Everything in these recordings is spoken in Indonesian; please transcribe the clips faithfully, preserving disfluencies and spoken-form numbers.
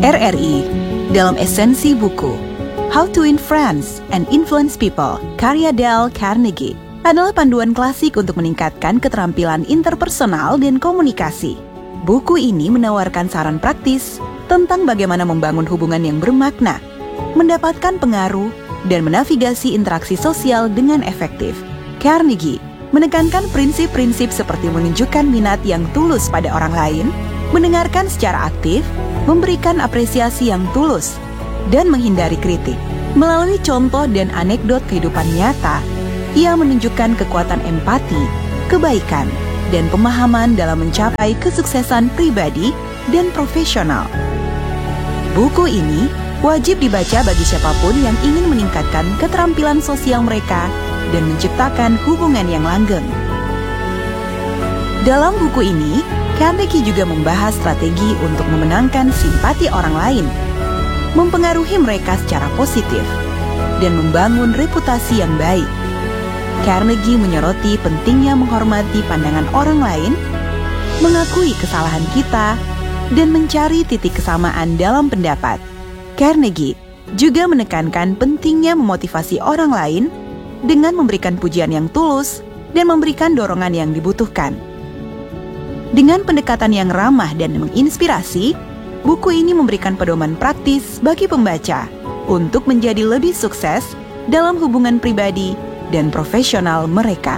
R R I dalam esensi buku How to Win Friends and Influence People karya Dale Carnegie adalah panduan klasik untuk meningkatkan keterampilan interpersonal dan komunikasi. Buku ini menawarkan saran praktis tentang bagaimana membangun hubungan yang bermakna, mendapatkan pengaruh, dan menavigasi interaksi sosial dengan efektif. Carnegie menekankan prinsip-prinsip seperti menunjukkan minat yang tulus pada orang lain, mendengarkan secara aktif, memberikan apresiasi yang tulus, dan menghindari kritik. Melalui contoh dan anekdot kehidupan nyata, ia menunjukkan kekuatan empati, kebaikan, dan pemahaman dalam mencapai kesuksesan pribadi dan profesional. Buku ini wajib dibaca bagi siapapun yang ingin meningkatkan keterampilan sosial mereka dan menciptakan hubungan yang langgeng. Dalam buku ini, Carnegie juga membahas strategi untuk memenangkan simpati orang lain, mempengaruhi mereka secara positif, dan membangun reputasi yang baik. Carnegie menyoroti pentingnya menghormati pandangan orang lain, mengakui kesalahan kita, dan mencari titik kesamaan dalam pendapat. Carnegie juga menekankan pentingnya memotivasi orang lain dengan memberikan pujian yang tulus dan memberikan dorongan yang dibutuhkan. Dengan pendekatan yang ramah dan menginspirasi, buku ini memberikan pedoman praktis bagi pembaca untuk menjadi lebih sukses dalam hubungan pribadi dan profesional mereka.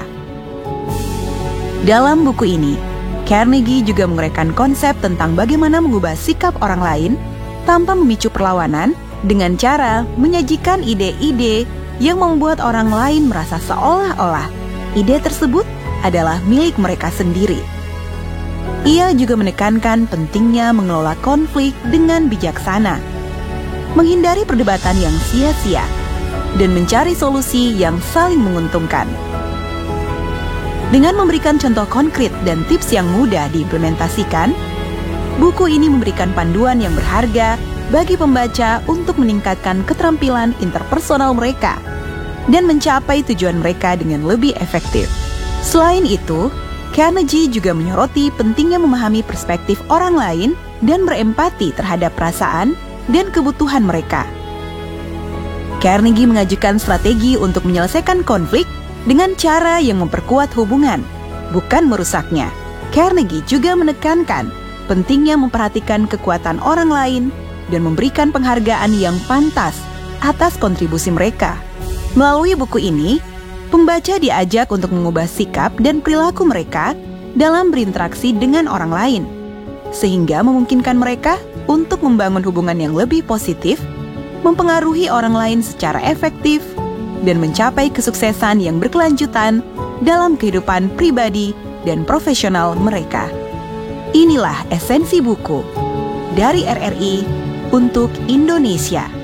Dalam buku ini, Carnegie juga menguraikan konsep tentang bagaimana mengubah sikap orang lain tanpa memicu perlawanan dengan cara menyajikan ide-ide yang membuat orang lain merasa seolah-olah ide tersebut adalah milik mereka sendiri. Ia juga menekankan pentingnya mengelola konflik dengan bijaksana, menghindari perdebatan yang sia-sia, dan mencari solusi yang saling menguntungkan. Dengan memberikan contoh konkret dan tips yang mudah diimplementasikan, buku ini memberikan panduan yang berharga bagi pembaca untuk meningkatkan keterampilan interpersonal mereka dan mencapai tujuan mereka dengan lebih efektif. Selain itu, Carnegie juga menyoroti pentingnya memahami perspektif orang lain dan berempati terhadap perasaan dan kebutuhan mereka. Carnegie mengajukan strategi untuk menyelesaikan konflik dengan cara yang memperkuat hubungan, bukan merusaknya. Carnegie juga menekankan pentingnya memperhatikan kekuatan orang lain dan memberikan penghargaan yang pantas atas kontribusi mereka. Melalui buku ini, pembaca diajak untuk mengubah sikap dan perilaku mereka dalam berinteraksi dengan orang lain, sehingga memungkinkan mereka untuk membangun hubungan yang lebih positif, mempengaruhi orang lain secara efektif, dan mencapai kesuksesan yang berkelanjutan dalam kehidupan pribadi dan profesional mereka. Inilah esensi buku dari R R I untuk Indonesia.